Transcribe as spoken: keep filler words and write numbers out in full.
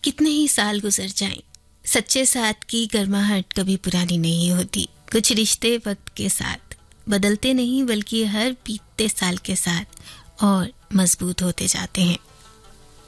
कितने ही साल गुजर जाएं, सच्चे साथ की गर्माहट कभी पुरानी नहीं होती। कुछ रिश्ते वक्त के साथ बदलते नहीं बल्कि हर बीतते साल के साथ और मजबूत होते जाते हैं।